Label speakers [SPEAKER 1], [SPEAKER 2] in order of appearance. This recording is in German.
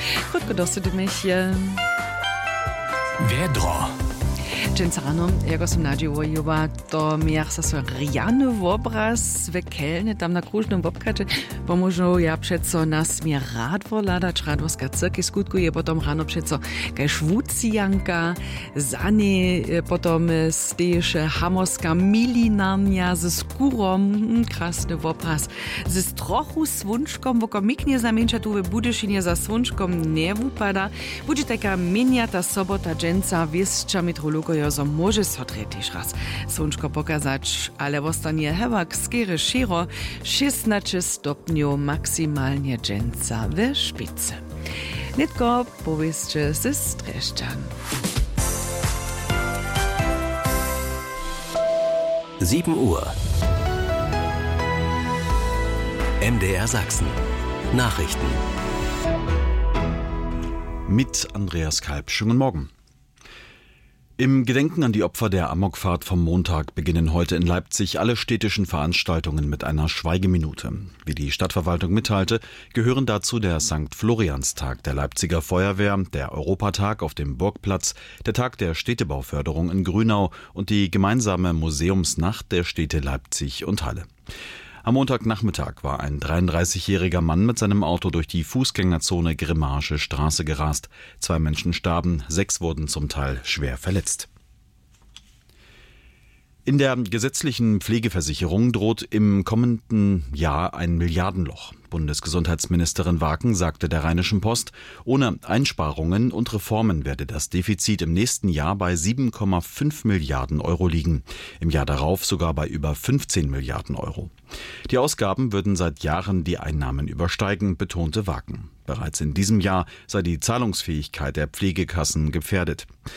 [SPEAKER 1] Krótko dosyć myślę.
[SPEAKER 2] Vedro.
[SPEAKER 1] Dzień rano, jako som nadziewała, to miach sa so rjany obraz wekelny tam na krużnym wobkacie, bo možno ja přeco nas mir rad voladać, radworska cyrki skutkuje, potom rano přeco kaj švucijanka, zane potom steješe hamorska milinarnia ze skórom, krasny obraz, ze trochu swunczkom, woko miknie zamienča tu we Budyšinie za swunczkom nie wupada, bude taka miniata sobota dżęca wieszcza metrologojo so może so tretiš raz slunčko pokazać, ale ostanie hewak skiery širo 16 stopniu maksymalnie dżęca we szpicy. Nitko powieszcze ze Streszczan.
[SPEAKER 2] 7 Uhr. MDR Sachsen. Nachrichten.
[SPEAKER 3] Mit Andreas Kalb. Schönen Morgen. Im Gedenken an die Opfer der Amokfahrt vom Montag beginnen heute in Leipzig alle städtischen Veranstaltungen mit einer Schweigeminute. Wie die Stadtverwaltung mitteilte, gehören dazu der St. Florianstag der Leipziger Feuerwehr, der Europatag auf dem Burgplatz, der Tag der Städtebauförderung in Grünau und die gemeinsame Museumsnacht der Städte Leipzig und Halle. Am Montagnachmittag war ein 33-jähriger Mann mit seinem Auto durch die Fußgängerzone Grimmaische Straße gerast. 2 Menschen starben, 6 wurden zum Teil schwer verletzt. In der gesetzlichen Pflegeversicherung droht im kommenden Jahr ein Milliardenloch. Bundesgesundheitsministerin Waken sagte der Rheinischen Post, ohne Einsparungen und Reformen werde das Defizit im nächsten Jahr bei 7,5 Milliarden Euro liegen. Im Jahr darauf sogar bei über 15 Milliarden Euro. Die Ausgaben würden seit Jahren die Einnahmen übersteigen, betonte Waken. Bereits in diesem Jahr sei die Zahlungsfähigkeit der Pflegekassen gefährdet.